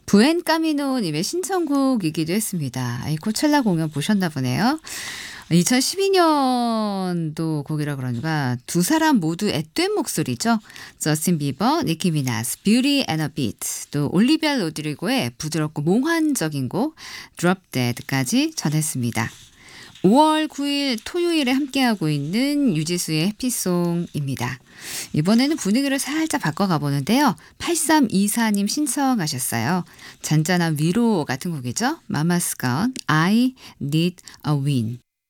부엔 까미노님의 신청곡이기도 했습니다. 이 코첼라 공연 보셨나 보네요. 2012년도 곡이라 그러니까 두 사람 모두 앳된 목소리죠. 저스틴 비버, 니키 미나스, 뷰티 앤 어 비트, 또 올리비아 로드리고의 부드럽고 몽환적인 곡 Drop Dead까지 전했습니다. 5월 9일 토요일에 함께하고 있는 유지수의 해피송입니다. 이번에는 분위기를 살짝 바꿔가 보는데요. 8324님 신청하셨어요. 잔잔한 위로 같은 곡이죠. 마마스 건 I Need a Win.